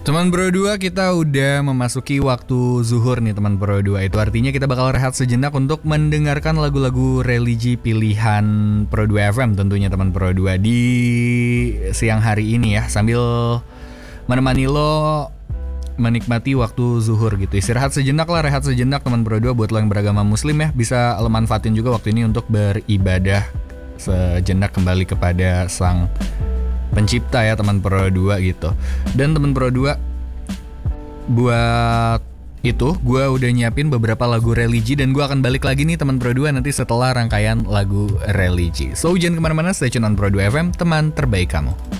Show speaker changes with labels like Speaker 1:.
Speaker 1: Teman Pro 2, kita udah memasuki waktu zuhur nih teman Pro 2. Itu artinya kita bakal rehat sejenak untuk mendengarkan lagu-lagu religi pilihan Pro 2 FM tentunya teman Pro 2 di siang hari ini ya. Sambil menemani lo menikmati waktu zuhur gitu. Istirahat sejenak lah, rehat sejenak teman Pro 2 buat lo yang beragama muslim ya. Bisa lo manfaatin juga waktu ini untuk beribadah sejenak kembali kepada sang pencipta ya teman Pro 2 gitu. Dan teman Pro 2, buat itu gue udah nyiapin beberapa lagu religi dan gue akan balik lagi nih teman Pro 2 nanti setelah rangkaian lagu religi. So jangan kemana-mana, stay tune on Pro 2 FM, teman terbaik kamu.